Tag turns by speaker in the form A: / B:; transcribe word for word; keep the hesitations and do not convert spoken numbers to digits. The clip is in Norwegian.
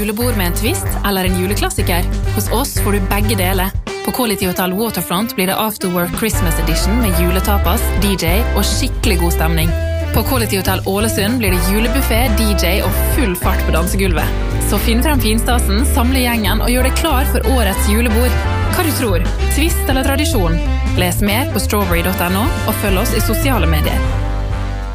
A: julebord med en twist eller en juleklassiker? Hos oss får du begge deler. På Quality Hotel Waterfront blir det Afterwork Christmas Edition med juletapas, D J og skikkelig god stemning. På Quality Hotel Ålesund blir det julebuffet, D J og full fart på dansegulvet. Så finn frem finstasen, samle gjengen og gjør deg klar for årets julebord. Hva du tror? Twist eller tradisjon? Les mer på strawberry punktum no og følg oss i sosiale medier.